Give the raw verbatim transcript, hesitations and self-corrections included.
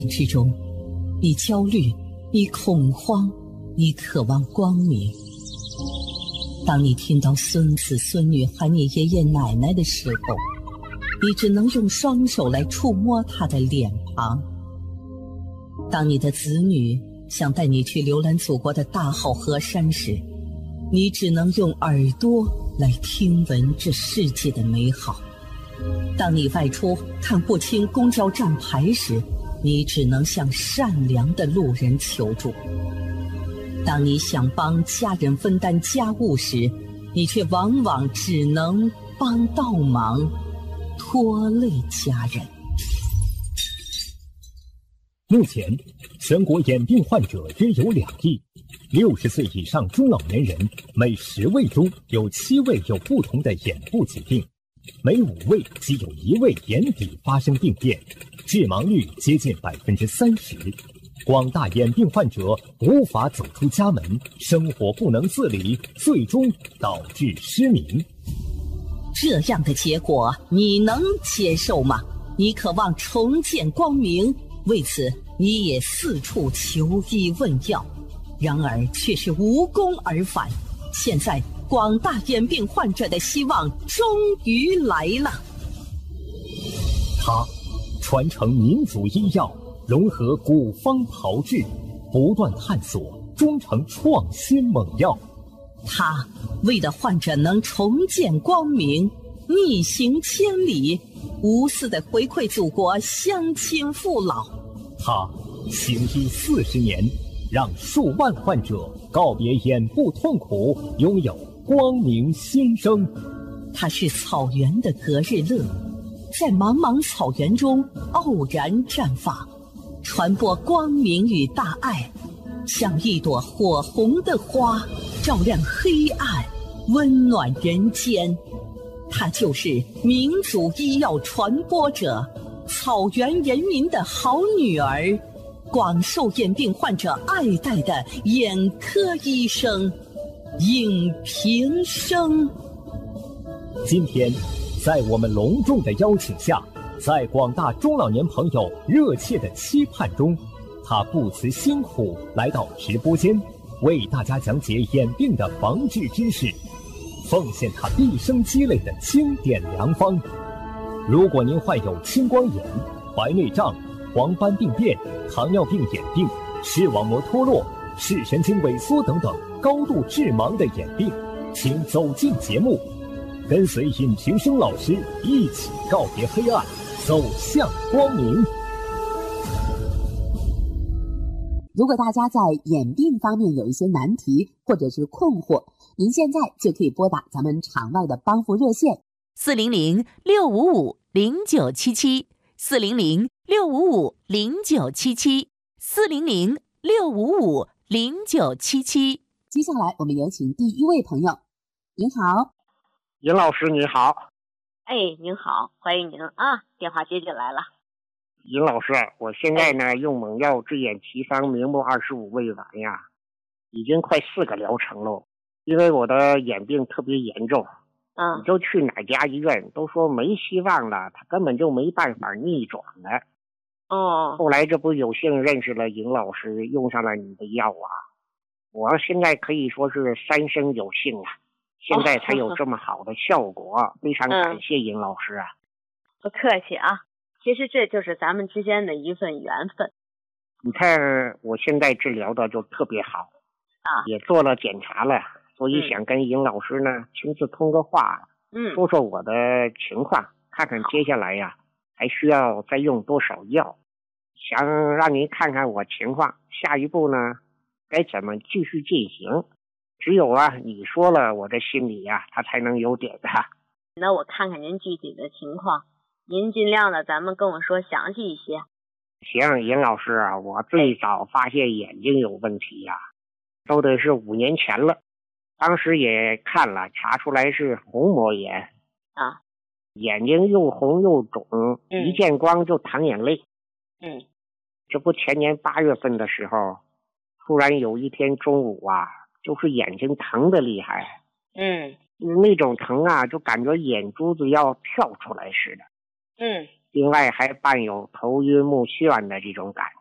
之中，你焦虑，你恐慌，你渴望光明。当你听到孙子孙女喊你爷爷奶奶的时候，你只能用双手来触摸他的脸庞。当你的子女想带你去浏览祖国的大好河山时，你只能用耳朵来听闻这世界的美好。当你外出看不清公交站牌时，你只能向善良的路人求助。当你想帮家人分担家务时，你却往往只能帮倒忙，拖累家人。 目前，全国眼病患者约有两亿，六十岁以上中老年人每十位中有七位有不同的眼部疾病，每五位即有一位眼底发生病变，致盲率接近百分之三十。广大眼病患者无法走出家门，生活不能自理，最终导致失明。 这样的结果你能接受吗？你渴望重见光明，为此你也四处求医问药，然而却是无功而返。现在广大眼病患者的希望终于来了。 他传承民族医药，融合古方炮制，不断探索，终成创新猛药。 他为了患者能重见光明，逆行千里，无私的回馈祖国乡亲父老。 他行医四十年，让数万患者告别眼部痛苦，拥有光明新生。 他是草原的隔日乐，在茫茫草原中傲然绽放，传播光明与大爱，像一朵火红的花，照亮黑暗，温暖人间。她就是民族医药传播者，草原人民的好女儿，广受眼病患者爱戴的眼科医生尹平生。 今天在我们隆重的邀请下，在广大中老年朋友热切的期盼中，他不辞辛苦来到直播间，为大家讲解眼病的防治知识，奉献他毕生积累的经典良方。如果您患有青光眼、白内障、黄斑病变、糖尿病眼病、视网膜脱落、视神经萎缩等等高度致盲的眼病，请走进节目，跟随尹平生老师一起告别黑暗，走向光明。 如果大家在眼病方面有一些难题或者是困惑，您现在就可以拨打咱们场外的帮扶热线四零零六五五零九七七，四零零六五五零九七七，四零零六五五零九七七。 接下来我们有请第一位朋友。您好。 尹老师你好。 哎，您好，欢迎您啊，电话接进来了。 尹老师，我现在呢用猛药治眼奇方明目二十五味丸呀，已经快四个疗程了。因为我的眼病特别严重， 嗯， 你就去哪家医院都说没希望了，他根本就没办法逆转的。 哦， 后来这不有幸认识了尹老师，用上了你的药啊，我现在可以说是三生有幸啊，现在才有这么好的效果，哦、非常感谢尹老师啊。 不客气啊，其实这就是咱们之间的一份缘分。 你看我现在治疗的就特别好啊， 也做了检查了，所以想跟尹老师呢、嗯、亲自通个话， 嗯， 说说我的情况，看看接下来呀还需要再用多少药，想让您看看我情况，下一步呢该怎么继续进行。只有啊你说了，我的心里呀他才能有点的。 那我看看您具体的情况，您尽量的咱们跟我说详细一些。 行，尹老师啊，我最早发现眼睛有问题呀、啊，都得是五年前了。当时也看了，查出来是虹膜炎啊， 眼睛又红又肿， 嗯、 一见光就淌眼泪。 嗯， 这不前年八月份的时候，突然有一天中午啊，就是眼睛疼得厉害。 嗯， 那种疼啊，就感觉眼珠子要跳出来似的。 嗯， 另外还伴有头晕目眩的这种感